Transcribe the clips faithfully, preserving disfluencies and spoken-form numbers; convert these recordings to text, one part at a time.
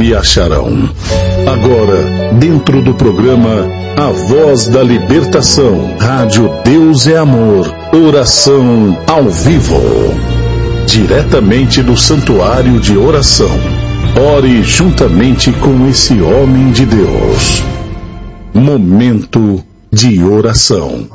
me acharão. Agora, dentro do programa A Voz da Libertação, Rádio Deus é Amor, oração ao vivo. Diretamente do Santuário de Oração. Ore juntamente com esse homem de Deus. Momento de oração.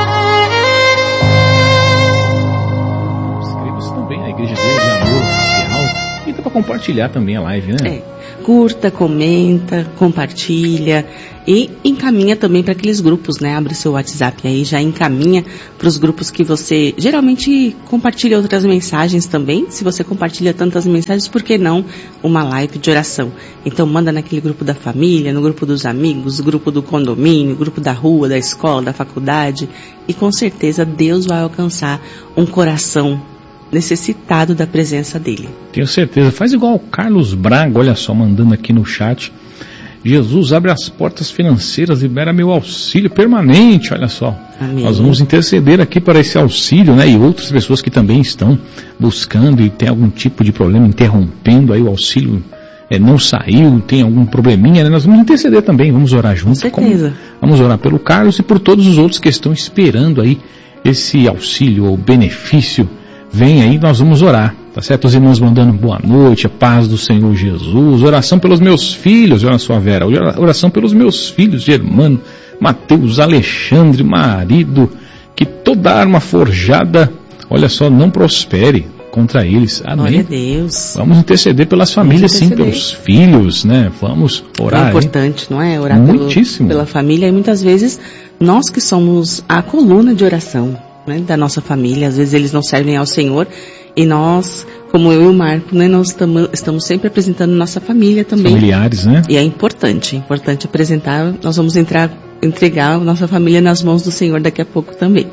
Inscreva-se também na Igreja Deus é Amor Oficial. E dá para compartilhar também a live, né? É. Curta, comenta, compartilha e encaminha também para aqueles grupos, né? Abre seu WhatsApp aí, já encaminha para os grupos que você geralmente compartilha outras mensagens também. Se você compartilha tantas mensagens, por que não uma live de oração? Então manda naquele grupo da família, no grupo dos amigos, grupo do condomínio, grupo da rua, da escola, da faculdade, e com certeza Deus vai alcançar um coração necessitado da presença dele. Tenho certeza. Faz igual o Carlos Braga, olha só, mandando aqui no chat. Jesus, abre as portas financeiras, libera meu auxílio permanente, olha só. Amém. Nós vamos interceder aqui para esse auxílio, né? E outras pessoas que também estão buscando e tem algum tipo de problema, interrompendo aí o auxílio, é, não saiu, tem algum probleminha, né? Nós vamos interceder também, vamos orar junto. Com certeza. Como, vamos orar pelo Carlos e por todos os outros que estão esperando aí esse auxílio ou benefício. Vem aí, nós vamos orar, tá certo? Os irmãos mandando boa noite, a paz do Senhor Jesus, oração pelos meus filhos, olha só, Vera, oração pelos meus filhos, Germano, Mateus, Alexandre, marido, que toda arma forjada, olha só, não prospere contra eles, amém? Glória a Deus. Vamos interceder pelas famílias, sim, pelos filhos, né? Vamos orar. É importante, hein? Não é? Orar Muitíssimo. Pelo, pela família, e muitas vezes nós que somos a coluna de oração, né, da nossa família, às vezes eles não servem ao Senhor, e nós, como eu e o Marco, né, nós tamo, estamos sempre apresentando nossa família também. Familiares, né? E é importante, é importante apresentar, nós vamos entrar, entregar a nossa família nas mãos do Senhor daqui a pouco também.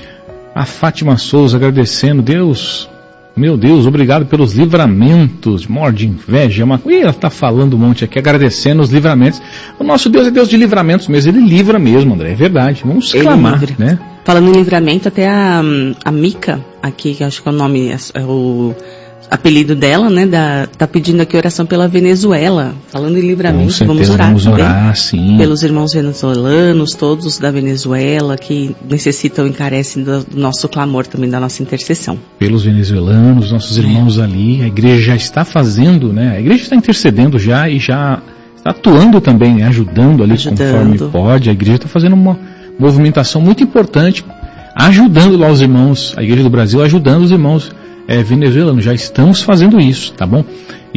A Fátima Souza agradecendo, Deus, meu Deus, obrigado pelos livramentos, morte de inveja, uma... Ih, ela está falando um monte aqui, agradecendo os livramentos. O nosso Deus é Deus de livramentos mesmo, Ele livra mesmo, André, é verdade, vamos Ele clamar, livra. né? Falando em livramento, até a, a Mica, aqui, que acho que é o nome, é o apelido dela, né, da, tá pedindo aqui oração pela Venezuela. Falando em livramento, Com certeza, vamos orar, vamos orar, também, sim. pelos irmãos venezuelanos, todos da Venezuela, que necessitam e encarecem do, do nosso clamor também, da nossa intercessão. Pelos venezuelanos, nossos irmãos é. ali, a igreja já está fazendo, né, a igreja está intercedendo já e já está atuando também, né, ajudando ali ajudando. Conforme pode, a igreja está fazendo uma movimentação muito importante, ajudando lá os irmãos, a Igreja do Brasil ajudando os irmãos é, venezuelanos, já estamos fazendo isso, tá bom?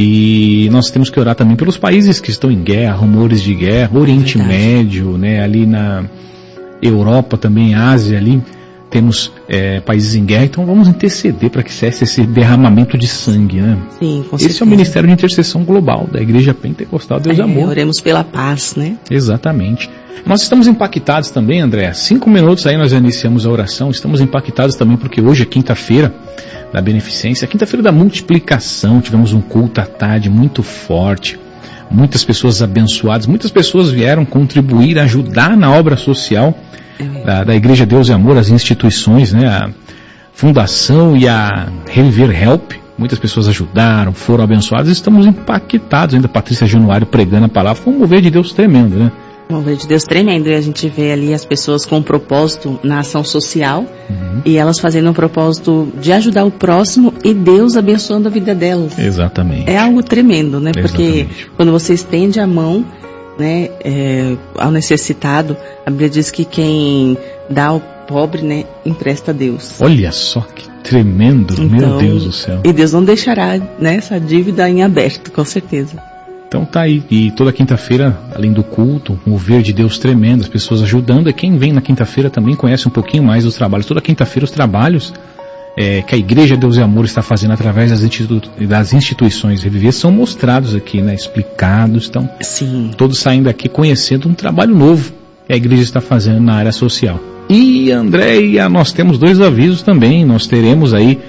E nós temos que orar também pelos países que estão em guerra, rumores de guerra, Oriente Verdade. Médio, né, ali na Europa também, Ásia ali, temos é, países em guerra, então vamos interceder para que cesse esse derramamento de sangue, né? Sim, com certeza. Esse é o Ministério de Intercessão Global da Igreja Pentecostal Deus é, Amor. Oremos pela paz, né? Exatamente. Nós estamos impactados também, André, cinco minutos aí nós já iniciamos a oração, estamos impactados também porque hoje é quinta-feira da beneficência, quinta-feira da multiplicação, tivemos um culto à tarde muito forte, muitas pessoas abençoadas, muitas pessoas vieram contribuir, ajudar na obra social da, da Igreja Deus e Amor, as instituições, né, a Fundação e a Reviver Help, muitas pessoas ajudaram, foram abençoadas, estamos impactados ainda, Patrícia Januário pregando a palavra, foi um mover de Deus tremendo, né? Um mover de Deus tremendo, e a gente vê ali as pessoas com um propósito na ação social, uhum. e elas fazendo um propósito de ajudar o próximo e Deus abençoando a vida delas. Exatamente. É algo tremendo, né? Exatamente. Porque quando você estende a mão, né, é, ao necessitado, a Bíblia diz que quem dá ao pobre, né, empresta a Deus. Olha só que tremendo, então, meu Deus do céu. E Deus não deixará, né, essa dívida em aberto, com certeza. Então tá aí, e toda quinta-feira, além do culto, um mover de Deus tremendo, as pessoas ajudando, e quem vem na quinta-feira também conhece um pouquinho mais dos trabalhos. Toda quinta-feira os trabalhos é, que a Igreja Deus e Amor está fazendo através das, institu das instituições Reviver são mostrados aqui, né, explicados, então Sim. todos saindo daqui conhecendo um trabalho novo que a Igreja está fazendo na área social. E Andréia, nós temos dois avisos também, nós teremos aí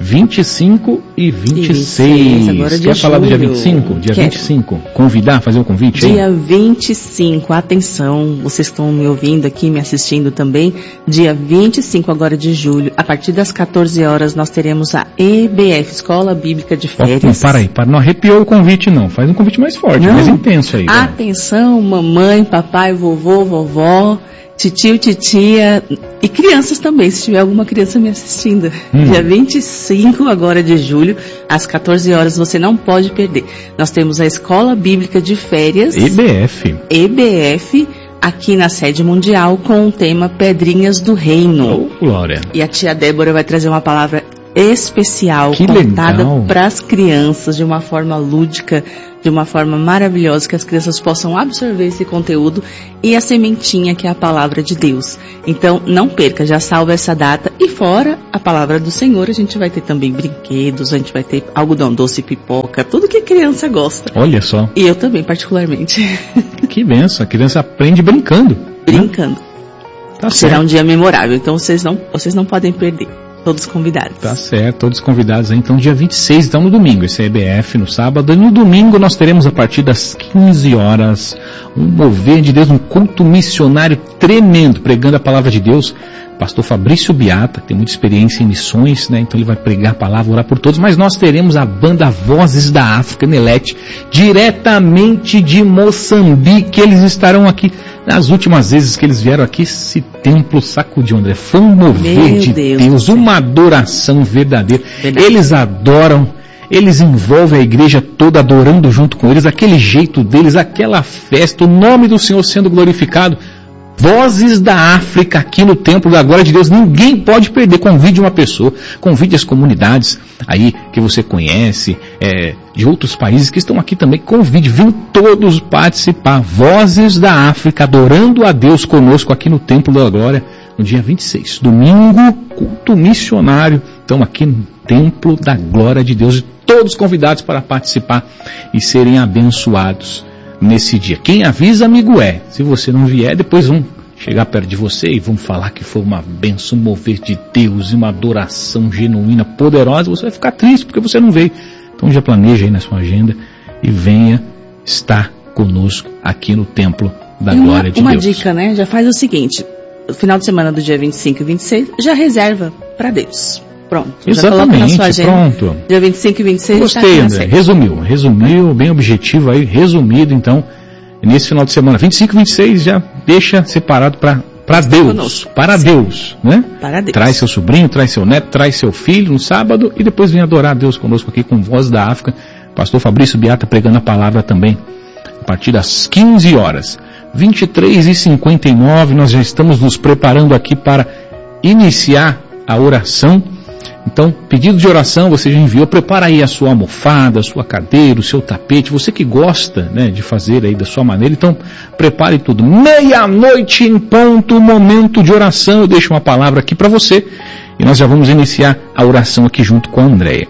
vinte e cinco e vinte e seis. Agora dia Quer falar do dia vinte e cinco? Dia Quero. vinte e cinco. Convidar, fazer um convite dia aí? Dia vinte e cinco, atenção, vocês estão me ouvindo aqui, me assistindo também. Dia vinte e cinco agora de julho, a partir das quatorze horas, nós teremos a E B F, Escola Bíblica de Férias. Não, para aí, para, não arrepiou o convite não, faz um convite mais forte, não. mais intenso aí. Atenção, né? Mamãe, papai, vovô, vovó, titio, titia e crianças também, se tiver alguma criança me assistindo. Hum. Dia vinte e cinco agora de julho, às quatorze horas, você não pode perder. Nós temos a Escola Bíblica de Férias. E B F. E B F, aqui na sede mundial, com o tema Pedrinhas do Reino. Oh, glória. E a tia Débora vai trazer uma palavra especial, que contada para as crianças de uma forma lúdica, de uma forma maravilhosa, que as crianças possam absorver esse conteúdo e a sementinha que é a palavra de Deus. Então, não perca, já salva essa data. E fora a palavra do Senhor, a gente vai ter também brinquedos, a gente vai ter algodão doce, pipoca, tudo que criança gosta. Olha só. E eu também, particularmente. Que benção, a criança aprende brincando. Brincando. Né? Tá Será certo. um dia memorável, então vocês não, vocês não podem perder. Todos convidados. Tá certo, todos convidados aí. Então, dia vinte e seis, então no domingo, esse é E B F no sábado. E no domingo nós teremos a partir das quinze horas um mover de Deus, um culto missionário tremendo, pregando a palavra de Deus. Pastor Fabrício Biata, tem muita experiência em missões, né? Então ele vai pregar a palavra, orar por todos. Mas nós teremos a banda Vozes da África, Nelete, diretamente de Moçambique. Eles estarão aqui. Nas últimas vezes que eles vieram aqui, esse templo sacudiu, André. Foi um mover Meu de Deus, Deus uma adoração verdadeira. Verdade. Eles adoram, eles envolvem a igreja toda adorando junto com eles, aquele jeito deles, aquela festa, o nome do Senhor sendo glorificado. Vozes da África aqui no Templo da Glória de Deus, ninguém pode perder. Convide uma pessoa, convide as comunidades aí que você conhece, é, de outros países que estão aqui também, convide, vem todos participar. Vozes da África, adorando a Deus conosco aqui no Templo da Glória, no dia vinte e seis, domingo, culto missionário. Então aqui no Templo da Glória de Deus, e todos convidados para participar e serem abençoados nesse dia. Quem avisa, amigo é. Se você não vier, depois vão chegar perto de você e vão falar que foi uma bênção, um mover de Deus e uma adoração genuína, poderosa. Você vai ficar triste porque você não veio. Então já planeja aí na sua agenda e venha estar conosco aqui no Templo da uma, Glória de uma Deus. Uma dica, né? Já faz o seguinte, no final de semana do dia vinte e cinco e vinte e seis, já reserva para Deus. Pronto. Exatamente, pronto. Dia vinte e cinco e vinte e seis. Gostei, tá André. Resumiu, resumiu, bem objetivo aí, resumido, então, nesse final de semana. vinte e cinco e vinte e seis já deixa separado para para Deus, conosco. para Sim. Deus, né? Para Deus. Traz seu sobrinho, traz seu neto, traz seu filho no sábado e depois vem adorar a Deus conosco aqui com Voz da África. Pastor Fabrício Biata pregando a palavra também, a partir das quinze horas. vinte e três e cinquenta e nove, nós já estamos nos preparando aqui para iniciar a oração. Então, pedido de oração, você já enviou, prepara aí a sua almofada, a sua cadeira, o seu tapete, você que gosta, né, de fazer aí da sua maneira, então prepare tudo. Meia-noite em ponto, momento de oração, eu deixo uma palavra aqui para você e nós já vamos iniciar a oração aqui junto com a Andréia.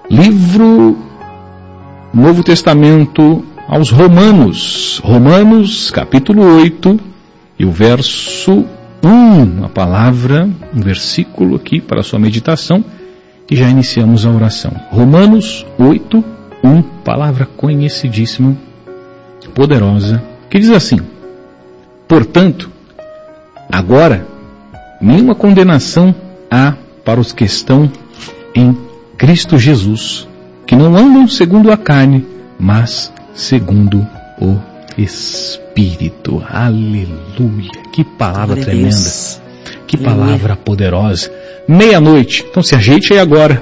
Livro Novo Testamento aos Romanos, Romanos capítulo oito e o verso um, uma palavra, um versículo aqui para a sua meditação. E já iniciamos a oração. Romanos oito, um, palavra conhecidíssima, poderosa, que diz assim: portanto, agora, nenhuma condenação há para os que estão em Cristo Jesus, que não andam segundo a carne, mas segundo o Espírito. Aleluia! Que palavra Glória tremenda! Deus. Que palavra Aleluia. Poderosa! Meia-noite, então se ajeite aí agora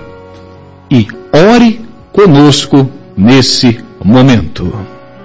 e ore conosco nesse momento.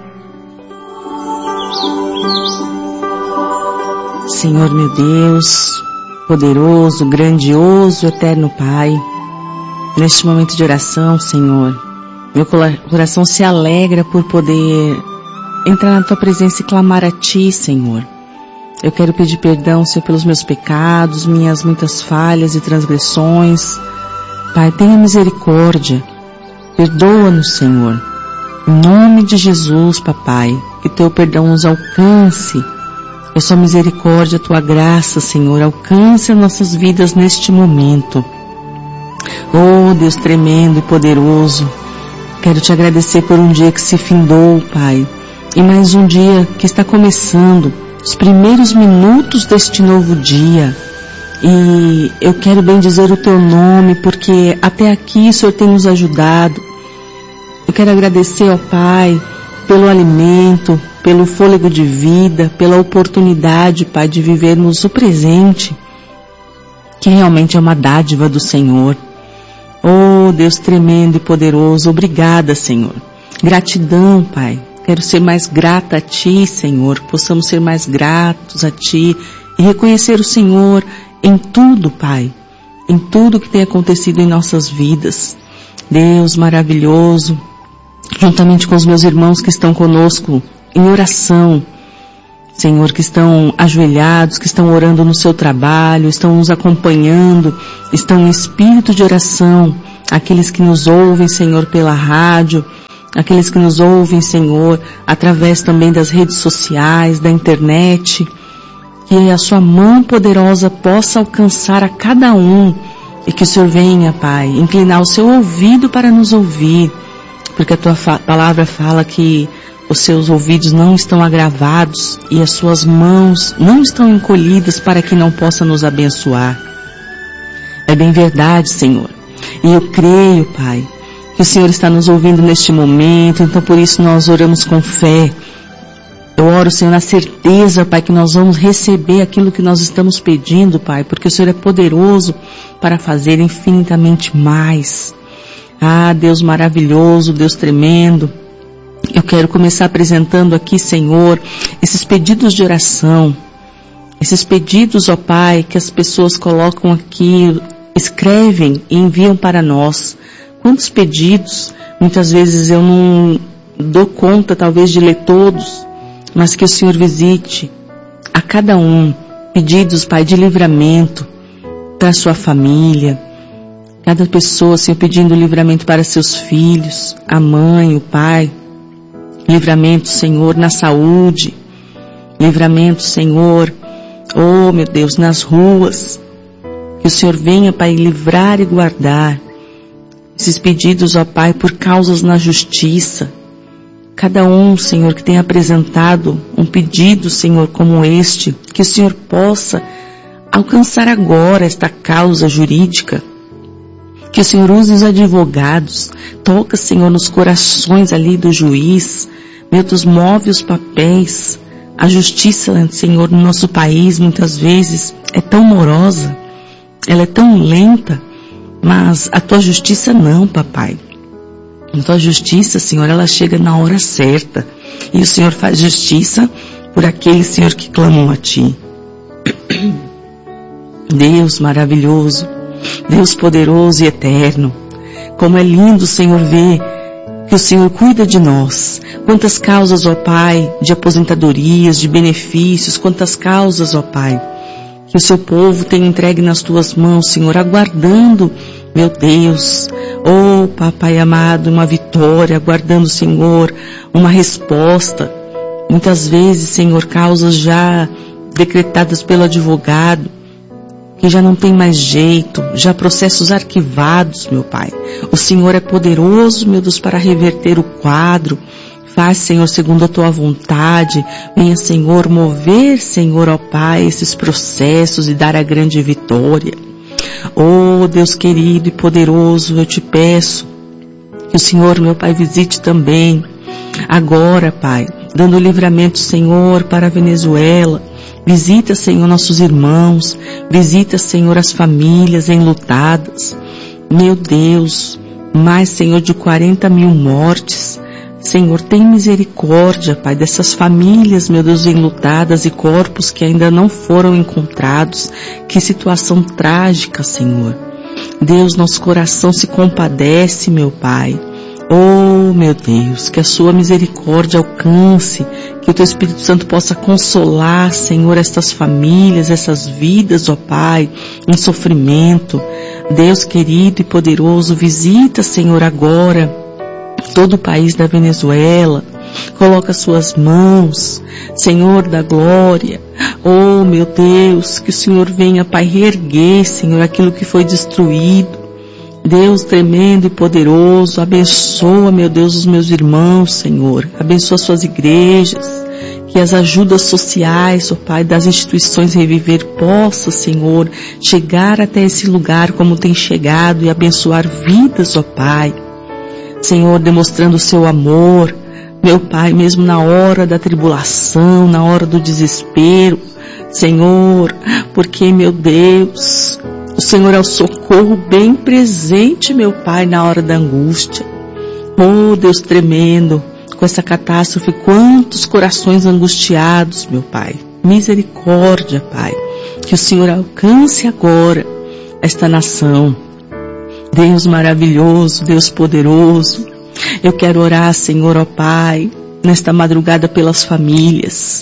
Senhor meu Deus, poderoso, grandioso, eterno Pai, neste momento de oração, Senhor, meu coração se alegra por poder entrar na Tua presença e clamar a Ti, Senhor. Eu quero pedir perdão, Senhor, pelos meus pecados, minhas muitas falhas e transgressões. Pai, tenha misericórdia. Perdoa-nos, Senhor. Em nome de Jesus, Papai, que Teu perdão nos alcance. Que a Sua misericórdia, a Tua graça, Senhor, alcance as nossas vidas neste momento. Oh, Deus tremendo e poderoso, quero te agradecer por um dia que se findou, Pai, e mais um dia que está começando, os primeiros minutos deste novo dia. E eu quero bendizer o teu nome, porque até aqui o Senhor tem nos ajudado. Eu quero agradecer ao Pai pelo alimento, pelo fôlego de vida, pela oportunidade, Pai, de vivermos o presente, que realmente é uma dádiva do Senhor. Oh, Deus tremendo e poderoso, obrigada, Senhor. Gratidão, Pai. Quero ser mais grata a Ti, Senhor, que possamos ser mais gratos a Ti e reconhecer o Senhor em tudo, Pai, em tudo que tem acontecido em nossas vidas. Deus maravilhoso, juntamente com os meus irmãos que estão conosco em oração, Senhor, que estão ajoelhados, que estão orando no seu trabalho, estão nos acompanhando, estão em espírito de oração, aqueles que nos ouvem, Senhor, pela rádio, aqueles que nos ouvem, Senhor, através também das redes sociais, da internet, que a sua mão poderosa possa alcançar a cada um e que o Senhor venha, Pai, inclinar o seu ouvido para nos ouvir, porque a tua fa- palavra fala que os seus ouvidos não estão agravados e as suas mãos não estão encolhidas para que não possa nos abençoar. É bem verdade, Senhor. E eu creio, Pai, que o Senhor está nos ouvindo neste momento, então por isso nós oramos com fé. Eu oro, Senhor, na certeza, Pai, que nós vamos receber aquilo que nós estamos pedindo, Pai, porque o Senhor é poderoso para fazer infinitamente mais. Ah, Deus maravilhoso, Deus tremendo. Eu quero começar apresentando aqui, Senhor, esses pedidos de oração, esses pedidos, ó Pai, que as pessoas colocam aqui, escrevem e enviam para nós. Quantos pedidos, muitas vezes eu não dou conta, talvez, de ler todos, mas que o Senhor visite a cada um, pedidos, Pai, de livramento para a sua família, cada pessoa, Senhor, pedindo livramento para seus filhos, a mãe, o pai, livramento, Senhor, na saúde, livramento, Senhor, oh meu Deus, nas ruas, que o Senhor venha, Pai, livrar e guardar esses pedidos, ó Pai, por causas na justiça. Cada um, Senhor, que tenha apresentado um pedido, Senhor, como este, que o Senhor possa alcançar agora esta causa jurídica, que o Senhor use os advogados, toca, Senhor, nos corações ali do juiz, meu Deus, move os papéis. A justiça, Senhor, no nosso país, muitas vezes, é tão morosa, ela é tão lenta, mas a Tua justiça não, Papai. A Tua justiça, Senhor, ela chega na hora certa. E o Senhor faz justiça por aqueles, Senhor, que clamam a Ti. Deus maravilhoso, Deus poderoso e eterno. Como é lindo, Senhor, ver que o Senhor cuida de nós. Quantas causas, ó Pai, de aposentadorias, de benefícios, quantas causas, ó Pai, que o seu povo tem entregue nas Tuas mãos, Senhor, aguardando, meu Deus, oh Papai amado, uma vitória, aguardando, Senhor, uma resposta. Muitas vezes, Senhor, causas já decretadas pelo advogado, que já não tem mais jeito, já processos arquivados, meu Pai. O Senhor é poderoso, meu Deus, para reverter o quadro. Faz, Senhor, segundo a Tua vontade. Venha, Senhor, mover, Senhor, ó Pai, esses processos e dar a grande vitória. Oh, Deus querido e poderoso, eu te peço que o Senhor, meu Pai, visite também agora, Pai, dando livramento, Senhor, para a Venezuela. Visita, Senhor, nossos irmãos. Visita, Senhor, as famílias enlutadas. Meu Deus, mais, Senhor, de quarenta mil mortes. Senhor, tem misericórdia, Pai, dessas famílias, meu Deus, enlutadas e corpos que ainda não foram encontrados. Que situação trágica, Senhor. Deus, nosso coração se compadece, meu Pai. Oh, meu Deus, que a sua misericórdia alcance, que o Teu Espírito Santo possa consolar, Senhor, estas famílias, essas vidas, ó Pai, em sofrimento. Deus querido e poderoso, visita, Senhor, agora todo o país da Venezuela. Coloca suas mãos, Senhor da glória. Oh, meu Deus, que o Senhor venha, Pai, reerguer, Senhor, aquilo que foi destruído. Deus tremendo e poderoso, abençoa, meu Deus, os meus irmãos, Senhor. Abençoa as suas igrejas, que as ajudas sociais, ó Pai, das instituições Reviver possa, Senhor, chegar até esse lugar como tem chegado e abençoar vidas, ó Pai. Senhor, demonstrando o seu amor, meu Pai, mesmo na hora da tribulação, na hora do desespero, Senhor, porque, meu Deus, o Senhor é o socorro bem presente, meu Pai, na hora da angústia. Oh, Deus tremendo, com essa catástrofe, quantos corações angustiados, meu Pai. Misericórdia, Pai, que o Senhor alcance agora esta nação. Deus maravilhoso, Deus poderoso, eu quero orar, Senhor, ó Pai, nesta madrugada pelas famílias.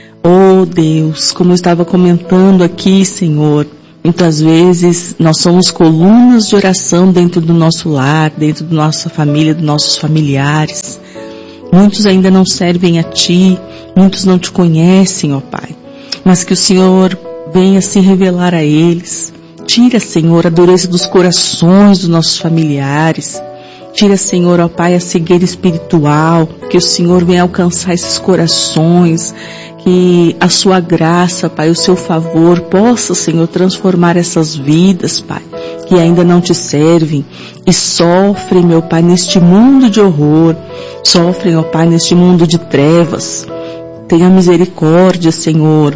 Oh Deus, como eu estava comentando aqui, Senhor, muitas vezes nós somos colunas de oração dentro do nosso lar, dentro da nossa família, dos nossos familiares. Muitos ainda não servem a Ti, muitos não Te conhecem, ó Pai, mas que o Senhor venha se revelar a eles. Tira, Senhor, a dureza dos corações dos nossos familiares. Tira, Senhor, ó Pai, a cegueira espiritual, que o Senhor venha alcançar esses corações, que a Sua graça, Pai, o Seu favor possa, Senhor, transformar essas vidas, Pai, que ainda não Te servem e sofrem, meu Pai, neste mundo de horror, sofrem, ó Pai, neste mundo de trevas. Tenha misericórdia, Senhor.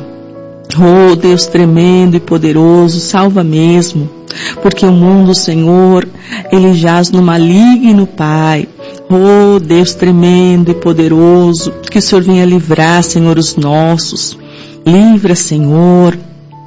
Oh, Deus tremendo e poderoso, salva mesmo, porque o mundo, Senhor, ele jaz no maligno, Pai. Oh, Deus tremendo e poderoso, que o Senhor venha livrar, Senhor, os nossos. Livra, Senhor,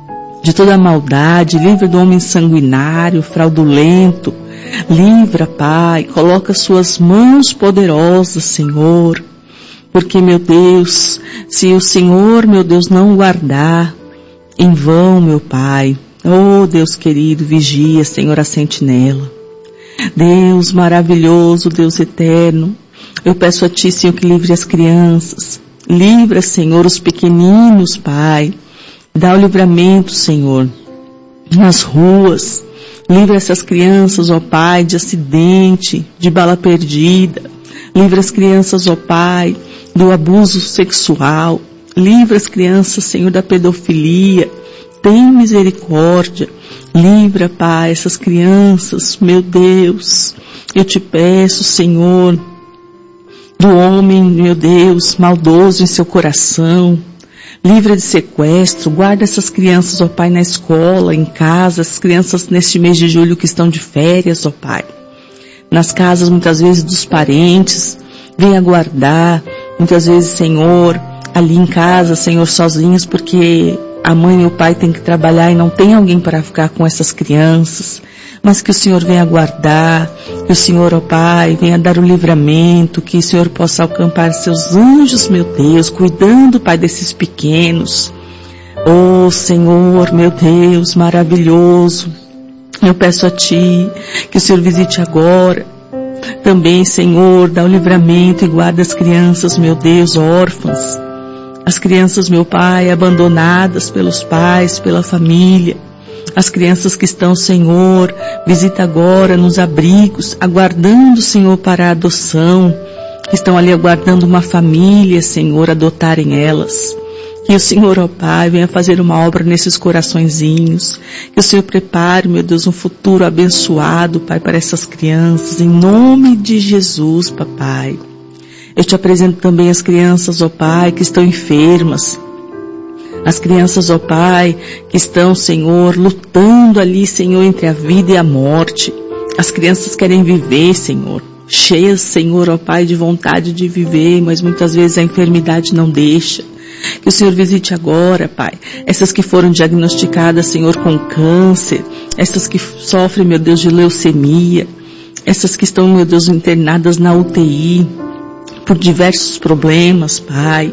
de toda a maldade, livra do homem sanguinário, fraudulento. Livra, Pai, coloca suas mãos poderosas, Senhor. Porque, meu Deus, se o Senhor, meu Deus, não guardar, em vão, meu Pai. Oh, Deus querido, vigia, Senhor, a sentinela. Deus maravilhoso, Deus eterno, eu peço a Ti, Senhor, que livre as crianças. Livra, Senhor, os pequeninos, Pai. Dá o livramento, Senhor, nas ruas. Livra essas crianças, ó Pai, de acidente, de bala perdida. Livra as crianças, ó Pai, do abuso sexual. Livra as crianças, Senhor, da pedofilia. Tem misericórdia. Livra, Pai, essas crianças, meu Deus. Eu Te peço, Senhor, do homem, meu Deus, maldoso em seu coração. Livra de sequestro. Guarda essas crianças, ó Pai, na escola, em casa. As crianças neste mês de julho que estão de férias, ó Pai. Nas casas, muitas vezes, dos parentes. Venha guardar. Muitas vezes, Senhor, ali em casa, Senhor, sozinhos, porque a mãe e o pai têm que trabalhar e não tem alguém para ficar com essas crianças. Mas que o Senhor venha guardar, que o Senhor, ó Pai, venha dar o livramento, que o Senhor possa acampar seus anjos, meu Deus, cuidando, Pai, desses pequenos. Oh, Senhor, meu Deus, maravilhoso, eu peço a Ti que o Senhor visite agora. Também, Senhor, dá o livramento e guarda as crianças, meu Deus, órfãs. As crianças, meu Pai, abandonadas pelos pais, pela família. As crianças que estão, Senhor, visita agora nos abrigos, aguardando, Senhor, para a adoção. Que estão ali aguardando uma família, Senhor, adotarem elas. Que o Senhor, ó Pai, venha fazer uma obra nesses coraçõezinhos. Que o Senhor prepare, meu Deus, um futuro abençoado, Pai, para essas crianças. Em nome de Jesus, Papai. Eu Te apresento também as crianças, ó Pai, que estão enfermas. As crianças, ó Pai, que estão, Senhor, lutando ali, Senhor, entre a vida e a morte. As crianças querem viver, Senhor. Cheias, Senhor, ó Pai, de vontade de viver, mas muitas vezes a enfermidade não deixa. Que o Senhor visite agora, Pai, essas que foram diagnosticadas, Senhor, com câncer, essas que sofrem, meu Deus, de leucemia, essas que estão, meu Deus, internadas na U T I, por diversos problemas, Pai.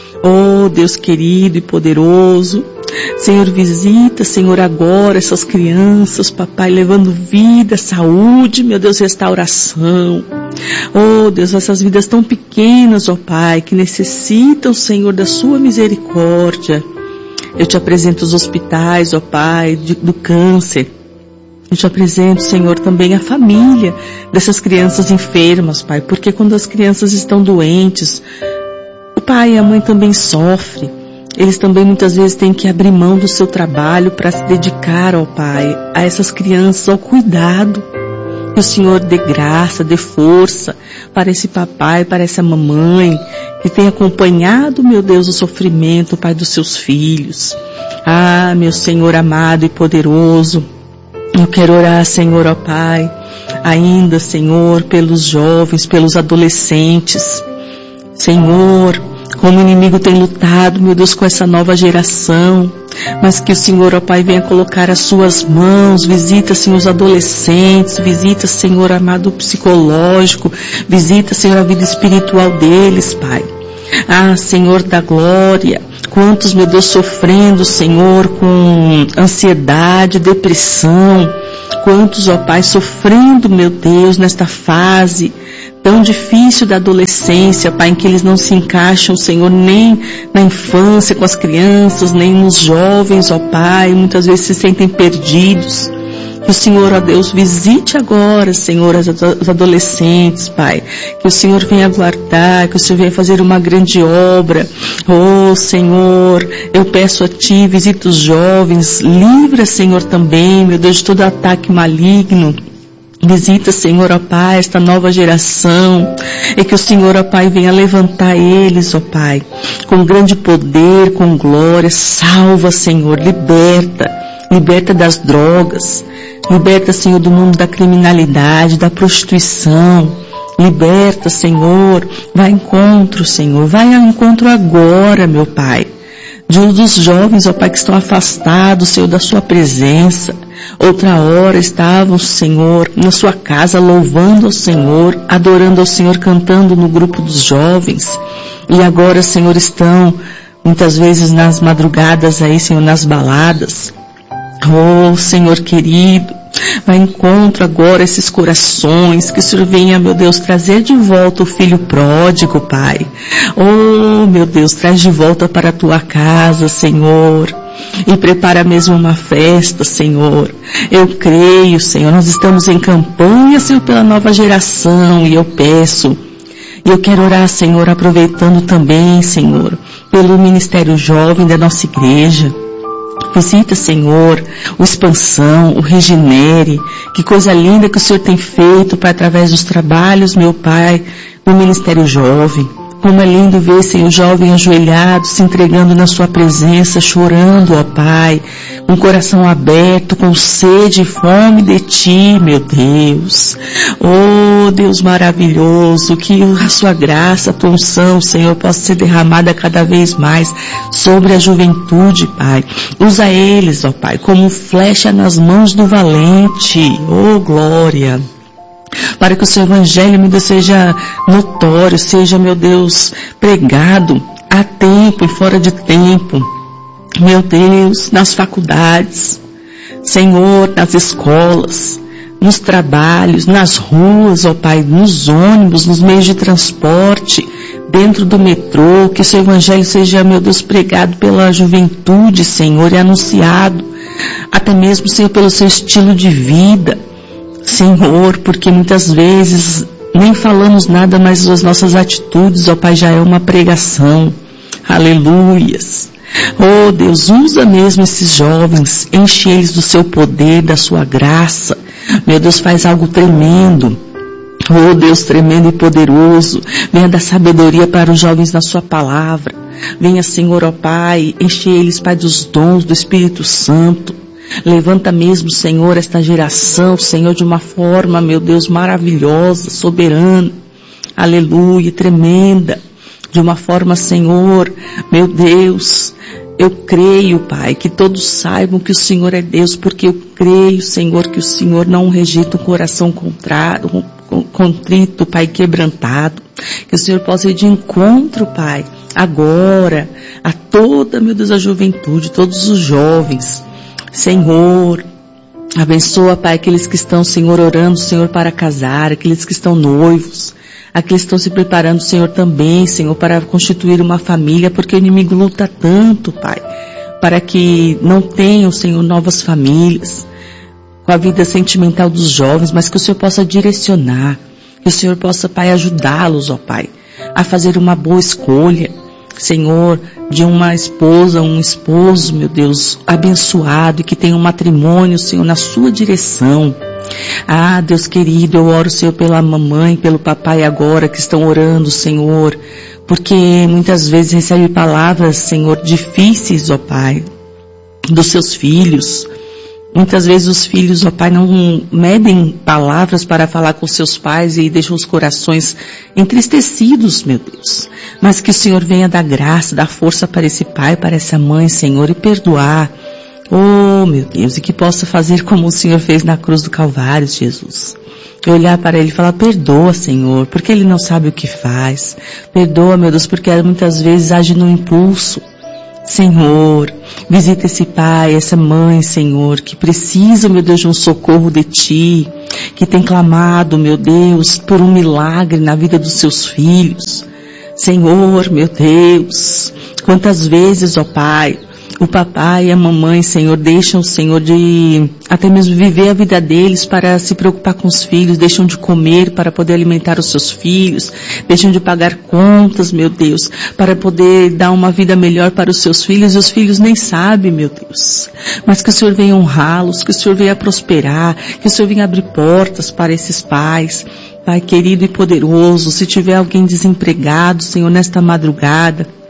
Oh, Deus querido e poderoso, Senhor, visita, Senhor, agora essas crianças, Papai, levando vida, saúde, meu Deus, restauração. Oh, Deus, essas vidas tão pequenas, ó Pai, que necessitam, Senhor, da Sua misericórdia. Eu Te apresento os hospitais, ó Pai, de, do câncer. Eu te apresento, Senhor, também a família dessas crianças enfermas, Pai, porque quando as crianças estão doentes, o pai e a mãe também sofrem. Eles também muitas vezes têm que abrir mão do seu trabalho para se dedicar, ó Pai, a essas crianças, ao cuidado. Que o Senhor dê graça, dê força para esse papai, para essa mamãe, que tem acompanhado, meu Deus, o sofrimento, Pai, dos seus filhos. Ah, meu Senhor amado e poderoso, eu quero orar, Senhor, ó Pai, ainda, Senhor, pelos jovens, pelos adolescentes. Senhor, como o inimigo tem lutado, meu Deus, com essa nova geração, mas que o Senhor, ó Pai, venha colocar as suas mãos, visita, Senhor, os adolescentes, visita, Senhor amado, o psicológico, visita, Senhor, a vida espiritual deles, Pai. Ah, Senhor da glória, quantos, meu Deus, sofrendo, Senhor, com ansiedade, depressão, quantos, ó Pai, sofrendo, meu Deus, nesta fase tão difícil da adolescência, Pai, em que eles não se encaixam, Senhor, nem na infância com as crianças, nem nos jovens, ó Pai, muitas vezes se sentem perdidos. Que o Senhor, ó Deus, visite agora, Senhor, os adolescentes, Pai. Que o Senhor venha guardar, que o Senhor venha fazer uma grande obra. Oh, Senhor, eu peço a Ti, visita os jovens, livra, Senhor, também, meu Deus, de todo ataque maligno. Visita, Senhor, ó Pai, esta nova geração, e que o Senhor, ó Pai, venha levantar eles, ó Pai, com grande poder, com glória. Salva, Senhor, liberta, liberta das drogas, liberta, Senhor, do mundo da criminalidade, da prostituição. Liberta, Senhor, vai ao encontro, Senhor, vai ao encontro agora, meu Pai, de um dos jovens, ó Pai, que estão afastados, Senhor, da sua presença. Outra hora estavam, Senhor, na sua casa, louvando ao Senhor, adorando ao Senhor, cantando no grupo dos jovens. E agora, Senhor, estão muitas vezes nas madrugadas aí, Senhor, nas baladas. Oh, Senhor querido, vai encontro agora esses corações, que o Senhor venha, meu Deus, trazer de volta o filho pródigo, Pai. Oh, meu Deus, traz de volta para a tua casa, Senhor. E prepara mesmo uma festa, Senhor. Eu creio, Senhor, nós estamos em campanha, Senhor, pela nova geração, e eu peço, e eu quero orar, Senhor, aproveitando também, Senhor, pelo ministério jovem da nossa igreja. Visita, Senhor, o Expansão, o Regenere, que coisa linda que o Senhor tem feito, Pai, através dos trabalhos, meu Pai, no ministério jovem. Como é lindo ver, Senhor, o jovem ajoelhado, se entregando na sua presença, chorando, ó Pai, com o coração aberto, com sede e fome de Ti, meu Deus. Oh, Deus maravilhoso, que a sua graça, a tua unção, Senhor, possa ser derramada cada vez mais sobre a juventude, Pai. Usa eles, ó Pai, como flecha nas mãos do valente. Oh, glória! Para que o seu evangelho, meu Deus, seja notório, seja, meu Deus, pregado a tempo e fora de tempo. Meu Deus, nas faculdades, Senhor, nas escolas, nos trabalhos, nas ruas, ó Pai, nos ônibus, nos meios de transporte, dentro do metrô, que o seu evangelho seja, meu Deus, pregado pela juventude, Senhor, e anunciado, até mesmo, Senhor, pelo seu estilo de vida. Senhor, porque muitas vezes nem falamos nada, mas as nossas atitudes, ó Pai, já é uma pregação. Aleluias. Oh Deus, usa mesmo esses jovens, enche eles do seu poder, da sua graça. Meu Deus, faz algo tremendo. Oh Deus, tremendo e poderoso. Venha dar sabedoria para os jovens na sua palavra. Venha, Senhor, ó Pai, enche eles, Pai, dos dons do Espírito Santo. Levanta mesmo, Senhor, esta geração, Senhor, de uma forma, meu Deus, maravilhosa, soberana, aleluia, tremenda, de uma forma, Senhor, meu Deus, eu creio, Pai, que todos saibam que o Senhor é Deus, porque eu creio, Senhor, que o Senhor não rejeita um coração contrário, contrito, Pai, quebrantado, que o Senhor possa ir de encontro, Pai, agora, a toda, meu Deus, a juventude, todos os jovens. Senhor, abençoa, Pai, aqueles que estão, Senhor, orando, Senhor, para casar, aqueles que estão noivos, aqueles que estão se preparando, Senhor, também, Senhor, para constituir uma família, porque o inimigo luta tanto, Pai, para que não tenham, Senhor, novas famílias. com a vida sentimental dos jovens, mas que o Senhor possa direcionar, que o Senhor possa, Pai, ajudá-los, ó Pai, a fazer uma boa escolha, Senhor, de uma esposa, um esposo, meu Deus, abençoado e que tenha um matrimônio, Senhor, na sua direção. Ah, Deus querido, eu oro, Senhor, pela mamãe, pelo papai agora que estão orando, Senhor, porque muitas vezes recebe palavras, Senhor, difíceis, ó Pai, dos seus filhos. Muitas vezes os filhos, ó Pai, não medem palavras para falar com seus pais e deixam os corações entristecidos, meu Deus. Mas que o Senhor venha dar graça, dar força para esse pai, para essa mãe, Senhor, e perdoar. Oh, meu Deus, e que possa fazer como o Senhor fez na cruz do Calvário, Jesus. E olhar para ele e falar, perdoa, Senhor, porque ele não sabe o que faz. Perdoa, meu Deus, porque muitas vezes age no impulso. Senhor, visita esse pai, essa mãe, Senhor, que precisa, meu Deus, de um socorro de Ti, que tem clamado, meu Deus, por um milagre na vida dos seus filhos. Senhor, meu Deus, quantas vezes, ó Pai, o papai e a mamãe, Senhor, deixam, Senhor, de até mesmo viver a vida deles para se preocupar com os filhos, deixam de comer para poder alimentar os seus filhos, deixam de pagar contas, meu Deus, para poder dar uma vida melhor para os seus filhos, e os filhos nem sabem, meu Deus. Mas que o Senhor venha honrá-los, que o Senhor venha prosperar, que o Senhor venha abrir portas para esses pais. Pai querido e poderoso, se tiver alguém desempregado, Senhor, nesta madrugada,